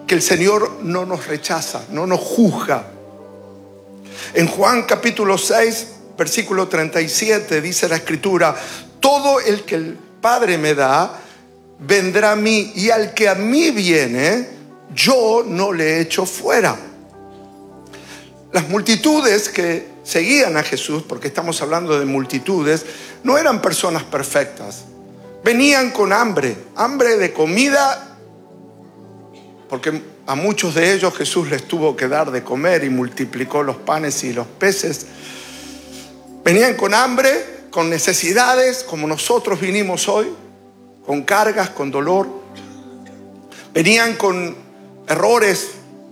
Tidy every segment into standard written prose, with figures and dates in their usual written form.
que el Señor no nos rechaza, no nos juzga. En Juan capítulo 6, versículo 37, dice la Escritura: todo el que el Padre me da, vendrá a mí, y al que a mí viene, yo no le echo fuera. Las multitudes que seguían a Jesús, porque estamos hablando de multitudes, no eran personas perfectas. Venían con hambre de comida, porque a muchos de ellos Jesús les tuvo que dar de comer y multiplicó los panes y los peces. Venían con hambre, con necesidades, como nosotros vinimos hoy, con cargas, con dolor. Venían con errores.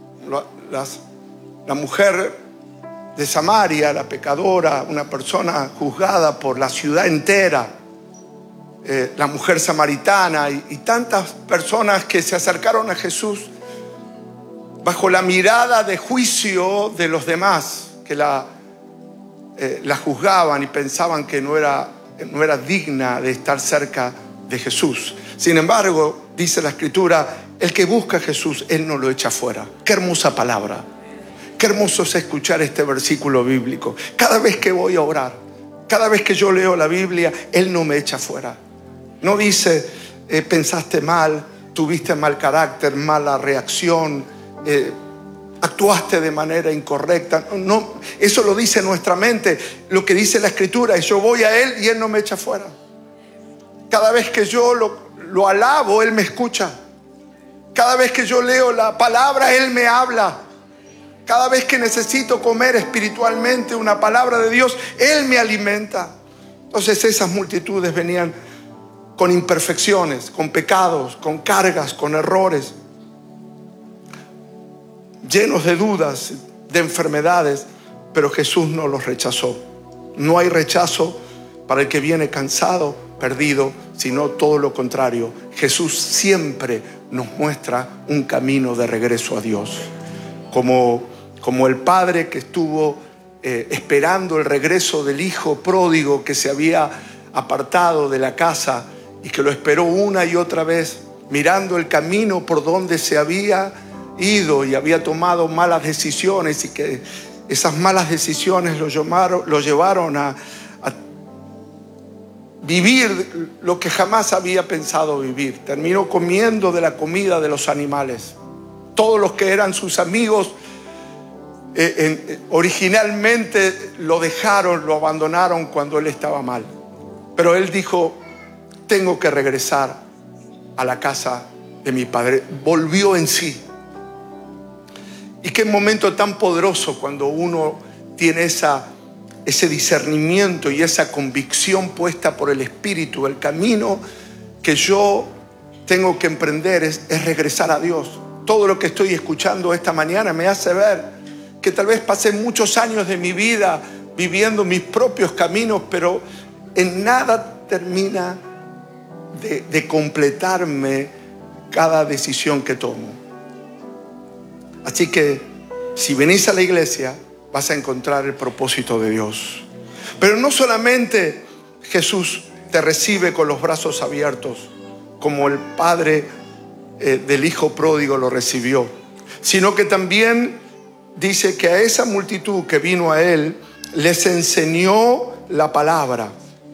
La mujer de Samaria, la pecadora, una persona juzgada por la ciudad entera, la mujer samaritana y tantas personas que se acercaron a Jesús bajo la mirada de juicio de los demás, que la juzgaban y pensaban que no era digna de estar cerca de Jesús. Sin embargo, dice la Escritura, el que busca a Jesús, Él no lo echa fuera. Qué hermosa palabra. Qué hermoso es escuchar este versículo bíblico. Cada vez que voy a orar, cada vez que yo leo la Biblia, Él no me echa fuera. No dice, pensaste mal, tuviste mal carácter, mala reacción, actuaste de manera incorrecta. No, eso lo dice nuestra mente. Lo que dice la Escritura es: yo voy a Él y Él no me echa fuera. Cada vez que yo lo alabo, Él me escucha. Cada vez que yo leo la palabra, Él me habla. Cada vez que necesito comer espiritualmente una palabra de Dios, Él me alimenta. Entonces esas multitudes venían con imperfecciones, con pecados, con cargas, con errores, llenos de dudas, de enfermedades, pero Jesús no los rechazó. No hay rechazo para el que viene cansado, perdido, sino todo lo contrario. Jesús siempre nos muestra un camino de regreso a Dios. Como el padre que estuvo esperando el regreso del hijo pródigo que se había apartado de la casa y que lo esperó una y otra vez, mirando el camino por donde se había ido y había tomado malas decisiones, y que esas malas decisiones lo llevaron a vivir lo que jamás había pensado vivir. Terminó comiendo de la comida de los animales. Todos los que eran sus amigos originalmente lo dejaron, lo abandonaron cuando él estaba mal. Pero él dijo: tengo que regresar a la casa de mi padre. Volvió en sí. Y qué momento tan poderoso cuando uno tiene ese discernimiento y esa convicción puesta por el Espíritu. El camino que yo tengo que emprender es regresar a Dios. Todo lo que estoy escuchando esta mañana me hace ver que tal vez pasé muchos años de mi vida viviendo mis propios caminos, pero en nada termina de completarme cada decisión que tomo. Así que si venís a la iglesia, vas a encontrar el propósito de Dios. Pero no solamente Jesús te recibe con los brazos abiertos, como el padre del hijo pródigo lo recibió, sino que también dice que a esa multitud que vino a Él, les enseñó la palabra.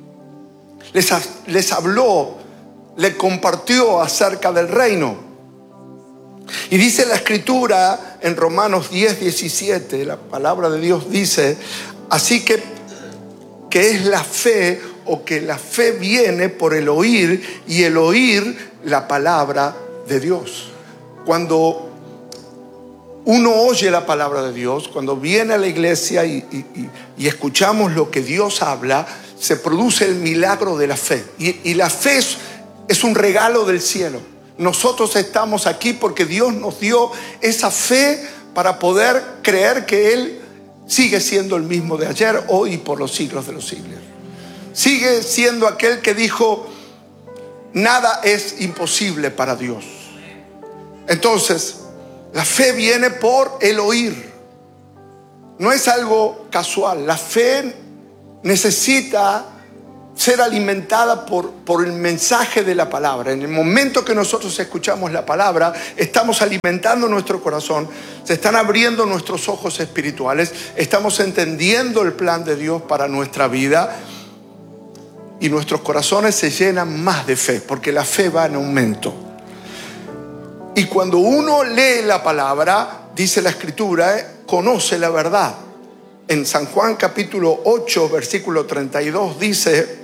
Les habló, les compartió acerca del reino. Y dice la Escritura en Romanos 10:17, la palabra de Dios dice: así que es la fe, o que la fe viene por el oír, y el oír la palabra de Dios. Cuando uno oye la palabra de Dios, cuando viene a la iglesia y escuchamos lo que Dios habla, se produce el milagro de la fe. Y la fe es un regalo del cielo. Nosotros estamos aquí porque Dios nos dio esa fe para poder creer que Él sigue siendo el mismo de ayer, hoy y por los siglos de los siglos. Sigue siendo aquel que dijo: nada es imposible para Dios. Entonces, la fe viene por el oír. No es algo casual. La fe necesita ser alimentada por el mensaje de la palabra. En el momento que nosotros escuchamos la palabra, estamos alimentando nuestro corazón, se están abriendo nuestros ojos espirituales, estamos entendiendo el plan de Dios para nuestra vida y nuestros corazones se llenan más de fe, porque la fe va en aumento. Y cuando uno lee la palabra, dice la Escritura, conoce la verdad. En San Juan capítulo 8, versículo 32 dice: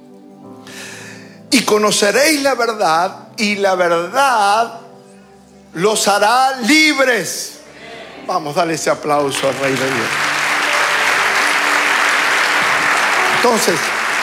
y conoceréis la verdad, y la verdad los hará libres. Vamos, dale ese aplauso al Rey de Dios. Entonces,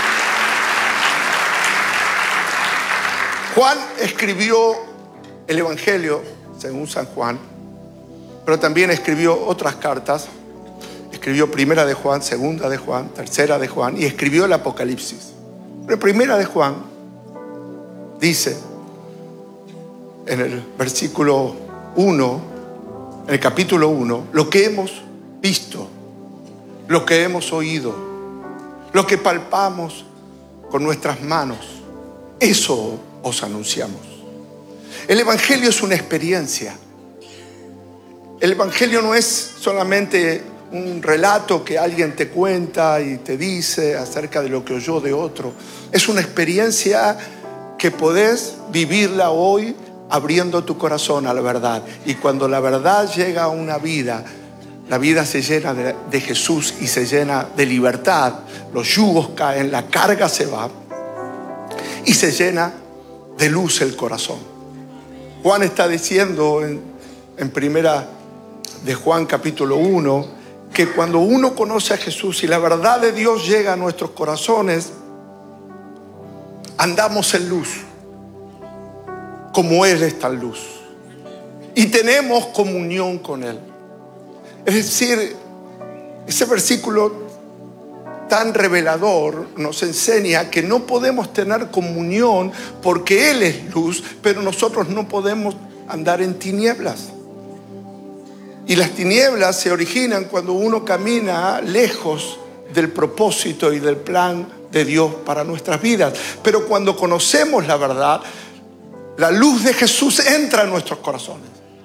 Juan escribió el Evangelio según San Juan, pero también escribió otras cartas. Escribió Primera de Juan, Segunda de Juan, Tercera de Juan, y escribió el Apocalipsis. Pero Primera de Juan dice en el versículo 1, en el capítulo 1, lo que hemos visto, lo que hemos oído, lo que palpamos con nuestras manos, eso os anunciamos. El Evangelio es una experiencia. El Evangelio no es solamente un relato que alguien te cuenta y te dice acerca de lo que oyó de otro. Es una experiencia que podés vivirla hoy abriendo tu corazón a la verdad. Y cuando la verdad llega a una vida, la vida se llena de Jesús y se llena de libertad. Los yugos caen, la carga se va y se llena de luz el corazón. Juan está diciendo en Primera de Juan capítulo 1 que cuando uno conoce a Jesús y la verdad de Dios llega a nuestros corazones, andamos en luz, como Él está en luz, y tenemos comunión con Él. Es decir, ese versículo tan revelador nos enseña que no podemos tener comunión porque Él es luz, pero nosotros no podemos andar en tinieblas. Y las tinieblas se originan cuando uno camina lejos del propósito y del plan de Dios para nuestras vidas. Pero cuando conocemos la verdad, la luz de Jesús entra en nuestros corazones.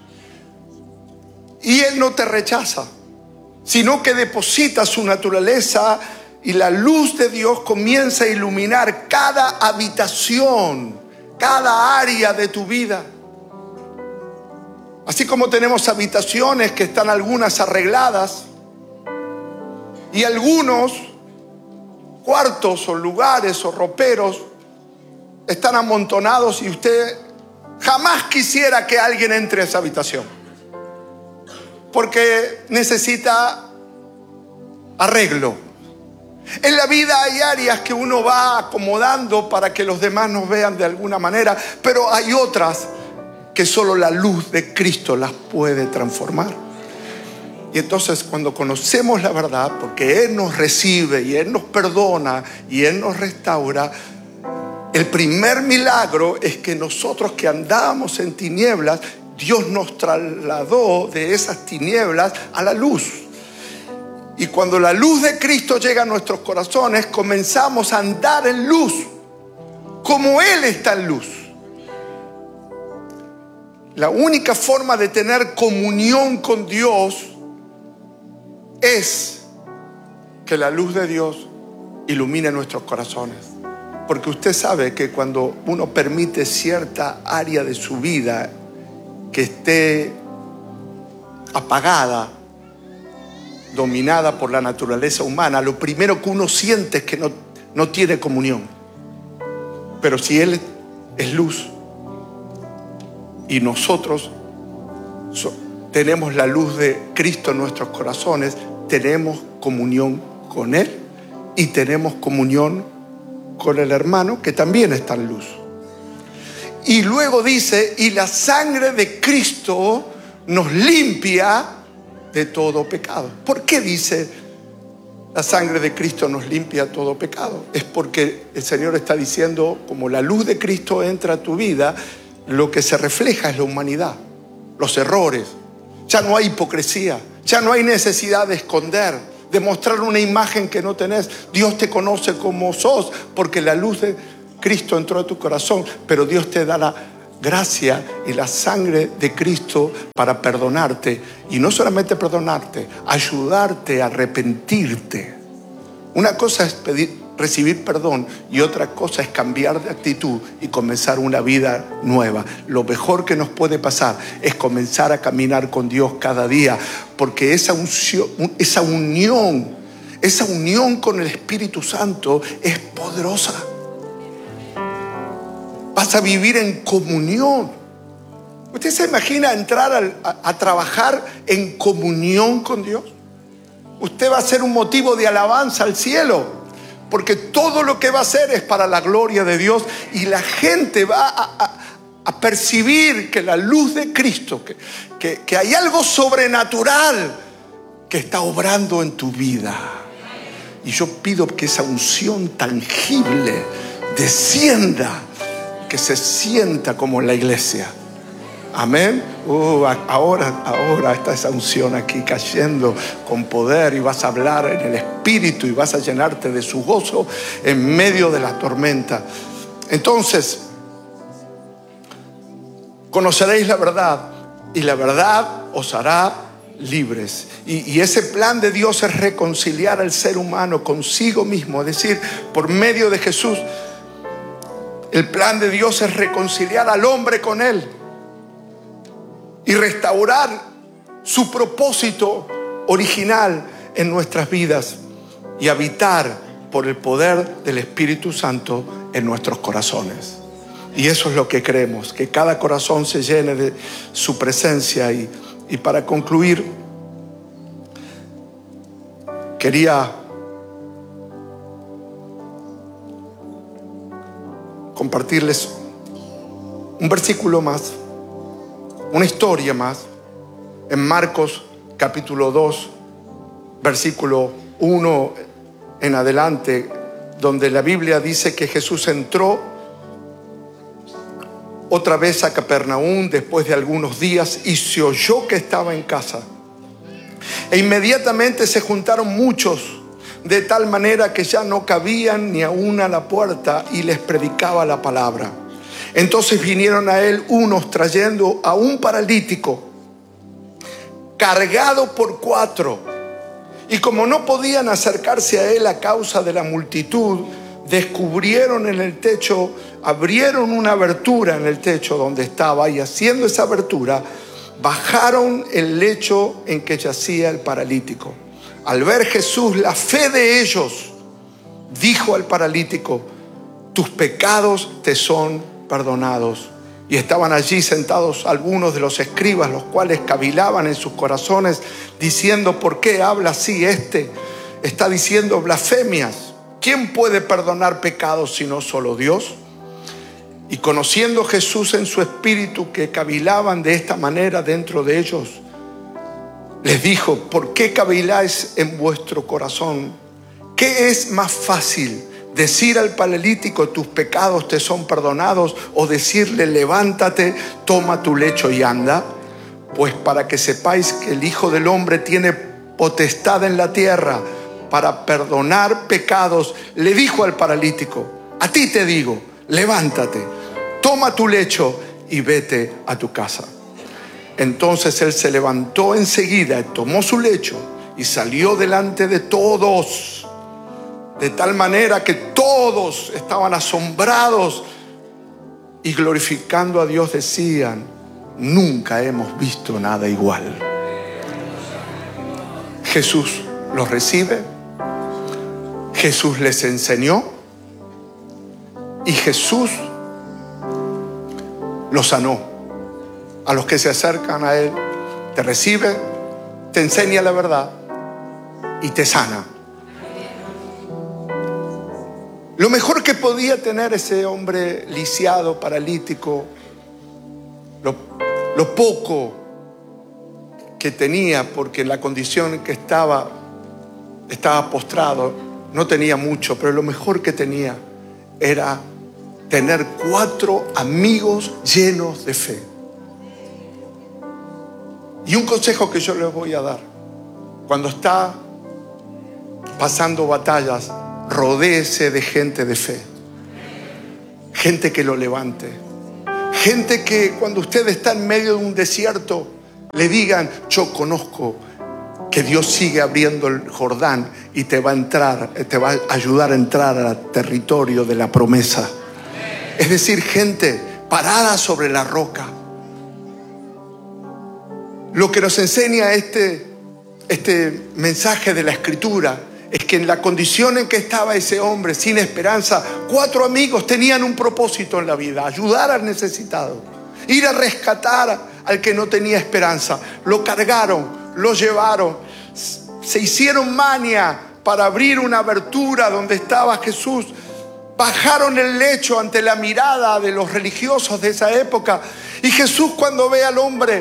Y Él no te rechaza, sino que deposita su naturaleza y la luz de Dios comienza a iluminar cada habitación, cada área de tu vida. Así como tenemos habitaciones que están algunas arregladas y algunos cuartos o lugares o roperos están amontonados y usted jamás quisiera que alguien entre a esa habitación porque necesita arreglo. En la vida hay áreas que uno va acomodando para que los demás nos vean de alguna manera, pero hay otras que solo la luz de Cristo las puede transformar. Y entonces cuando conocemos la verdad, porque Él nos recibe y Él nos perdona y Él nos restaura, el primer milagro es que nosotros que andábamos en tinieblas, Dios nos trasladó de esas tinieblas a la luz. Y cuando la luz de Cristo llega a nuestros corazones, comenzamos a andar en luz, como Él está en luz. La única forma de tener comunión con Dios es que la luz de Dios ilumine nuestros corazones. Porque usted sabe que cuando uno permite cierta área de su vida que esté apagada, dominada por la naturaleza humana, lo primero que uno siente es que no tiene comunión. Pero si Él es luz y nosotros tenemos la luz de Cristo en nuestros corazones, tenemos comunión con Él y tenemos comunión con el hermano que también está en luz. Y luego dice, y la sangre de Cristo nos limpia de todo pecado. ¿Por qué dice la sangre de Cristo nos limpia todo pecado? Es porque el Señor está diciendo, como la luz de Cristo entra a tu vida, lo que se refleja es la humanidad, los errores. Ya no hay hipocresía, ya no hay necesidad de esconder, de mostrar una imagen que no tenés. Dios te conoce como sos, porque la luz de Cristo entró a tu corazón, pero Dios te da la gracia y la sangre de Cristo para perdonarte. Y no solamente perdonarte, ayudarte a arrepentirte. Una cosa es recibir perdón y otra cosa es cambiar de actitud y comenzar una vida nueva. Lo mejor que nos puede pasar es comenzar a caminar con Dios cada día, porque esa unión con el Espíritu Santo es poderosa. Vas a vivir en comunión. ¿Usted se imagina entrar a trabajar en comunión con Dios? Usted va a ser un motivo de alabanza al cielo, porque todo lo que va a hacer es para la gloria de Dios, y la gente va a percibir que la luz de Cristo, que hay algo sobrenatural que está obrando en tu vida. Y yo pido que esa unción tangible descienda, que se sienta como en la iglesia. Amén. Ahora está esa unción aquí cayendo con poder, y vas a hablar en el Espíritu y vas a llenarte de su gozo en medio de la tormenta. Entonces, conoceréis la verdad y la verdad os hará libres. Y ese plan de Dios es reconciliar al ser humano consigo mismo. Es decir, por medio de Jesús, el plan de Dios es reconciliar al hombre con Él y restaurar su propósito original en nuestras vidas y habitar por el poder del Espíritu Santo en nuestros corazones. Y eso es lo que creemos, que cada corazón se llene de su presencia. Y para concluir, quería compartirles un versículo más, una historia más, en Marcos capítulo 2, versículo 1 en adelante, donde la Biblia dice que Jesús entró otra vez a Capernaum después de algunos días y se oyó que estaba en casa. E inmediatamente se juntaron muchos, de tal manera que ya no cabían ni aún a la puerta, y les predicaba la palabra. Entonces vinieron a él unos trayendo a un paralítico, cargado por 4. Y como no podían acercarse a él a causa de la multitud, descubrieron en el techo, abrieron una abertura en el techo donde estaba, y haciendo esa abertura, bajaron el lecho en que yacía el paralítico. Al ver Jesús la fe de ellos, dijo al paralítico: tus pecados te son perdonados. Y estaban allí sentados algunos de los escribas, los cuales cavilaban en sus corazones, diciendo: ¿por qué habla así este? Está diciendo blasfemias. ¿Quién puede perdonar pecados sino solo Dios? Y conociendo Jesús en su espíritu que cavilaban de esta manera dentro de ellos, les dijo: ¿por qué caviláis en vuestro corazón? ¿Qué es más fácil, decir al paralítico: tus pecados te son perdonados, o decirle: levántate, toma tu lecho y anda? Pues para que sepáis que el Hijo del Hombre tiene potestad en la tierra para perdonar pecados, le dijo al paralítico: a ti te digo, levántate, toma tu lecho y vete a tu casa. Entonces él se levantó enseguida, tomó su lecho y salió delante de todos, de tal manera que todos estaban asombrados y glorificando a Dios decían: nunca hemos visto nada igual. Jesús los recibe, Jesús les enseñó y Jesús los sanó. A los que se acercan a Él, te recibe, te enseña la verdad y te sana. Lo mejor que podía tener ese hombre lisiado, paralítico, lo poco que tenía, porque la condición en que estaba postrado, no tenía mucho, pero lo mejor que tenía era tener 4 amigos llenos de fe. Y un consejo que yo les voy a dar: cuando está pasando batallas, rodéese de gente de fe. Gente que lo levante. Gente que cuando usted está en medio de un desierto, le digan: yo conozco que Dios sigue abriendo el Jordán y te va a ayudar a entrar al territorio de la promesa. Es decir, gente parada sobre la roca. Lo que nos enseña este mensaje de la Escritura es que en la condición en que estaba ese hombre, sin esperanza, 4 amigos tenían un propósito en la vida: ayudar al necesitado, ir a rescatar al que no tenía esperanza. Lo cargaron, lo llevaron, se hicieron maña para abrir una abertura donde estaba Jesús. Bajaron el lecho ante la mirada de los religiosos de esa época, y Jesús, cuando ve al hombre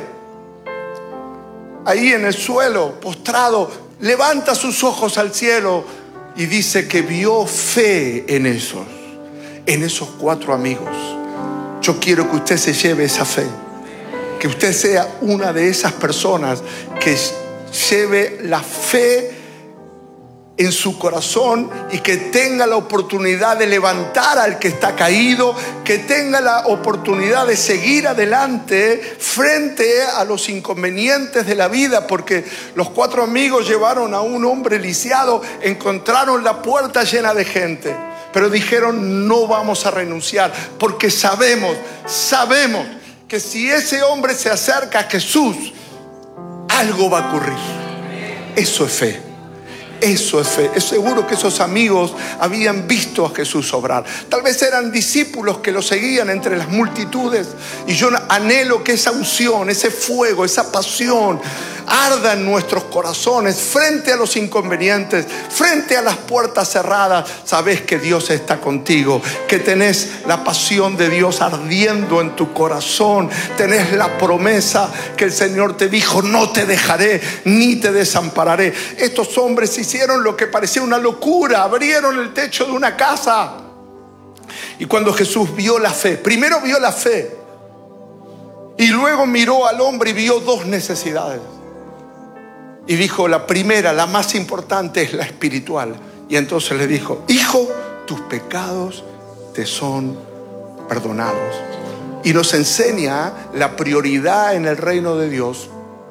ahí en el suelo, postrado, levanta sus ojos al cielo y dice que vio fe en esos 4 amigos. Yo quiero que usted se lleve esa fe, que usted sea una de esas personas que lleve la fe en su corazón y que tenga la oportunidad de levantar al que está caído, que tenga la oportunidad de seguir adelante frente a los inconvenientes de la vida, porque los 4 amigos llevaron a un hombre lisiado, encontraron la puerta llena de gente, pero dijeron: no vamos a renunciar, porque sabemos que si ese hombre se acerca a Jesús, algo va a ocurrir. Eso es fe. Eso es fe. Es seguro que esos amigos habían visto a Jesús obrar. Tal vez eran discípulos que lo seguían entre las multitudes. Y yo anhelo que esa unción, ese fuego, esa pasión arda en nuestros corazones frente a los inconvenientes, frente a las puertas cerradas. Sabes que Dios está contigo, que tenés la pasión de Dios ardiendo en tu corazón. Tenés la promesa que el Señor te dijo: no te dejaré ni te desampararé. Estos hombres hicieron lo que parecía una locura: abrieron el techo de una casa. Y cuando Jesús vio la fe, primero vio la fe y luego miró al hombre y vio 2 necesidades. Y dijo: la primera, la más importante, es la espiritual. Y entonces le dijo: hijo, tus pecados te son perdonados. Y nos enseña la prioridad en el reino de Dios.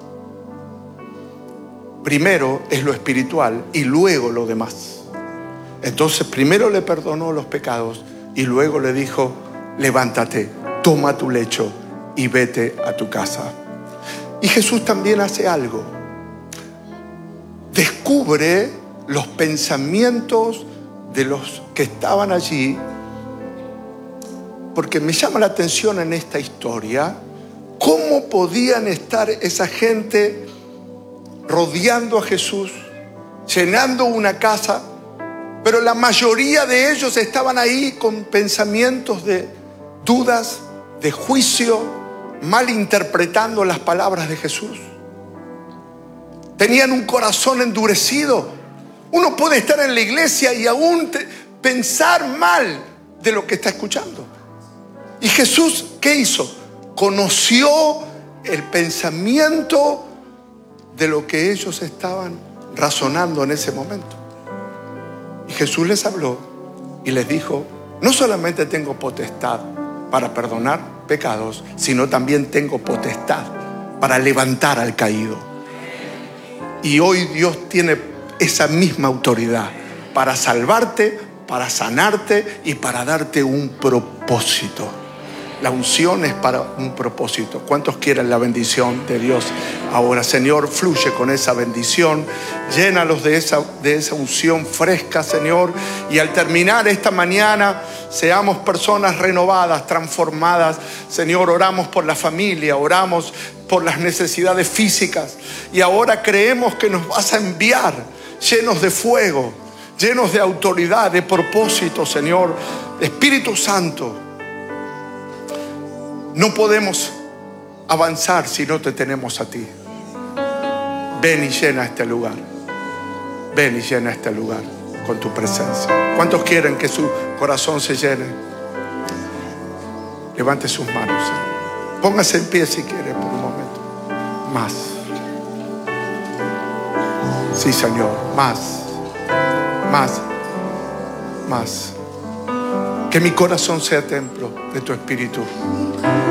Primero es lo espiritual y luego lo demás. Entonces primero le perdonó los pecados y luego le dijo: levántate, toma tu lecho y vete a tu casa. Y Jesús también hace algo. Descubre los pensamientos de los que estaban allí, porque me llama la atención en esta historia cómo podían estar esa gente rodeando a Jesús, llenando una casa, pero la mayoría de ellos estaban ahí con pensamientos de dudas, de juicio, malinterpretando las palabras de Jesús. Tenían un corazón endurecido. Uno puede estar en la iglesia y aún pensar mal de lo que está escuchando. Y Jesús, ¿qué hizo? Conoció el pensamiento de lo que ellos estaban razonando en ese momento. Y Jesús les habló y les dijo: no solamente tengo potestad para perdonar pecados, sino también tengo potestad para levantar al caído. Y hoy Dios tiene esa misma autoridad para salvarte, para sanarte y para darte un propósito. La unción es para un propósito. ¿Cuántos quieren la bendición de Dios ahora? Señor, fluye con esa bendición. Llénalos de esa unción fresca, Señor. Y al terminar esta mañana, seamos personas renovadas, transformadas. Señor, oramos por la familia, oramos por las necesidades físicas. Y ahora creemos que nos vas a enviar llenos de fuego, llenos de autoridad, de propósito, Señor. Espíritu Santo, no podemos avanzar si no te tenemos a ti. Ven y llena este lugar. Ven y llena este lugar con tu presencia. ¿Cuántos quieren que su corazón se llene? Levante sus manos. Póngase en pie si quiere por un momento. Más. Sí, Señor, más. más. Que mi corazón sea templo de tu Espíritu.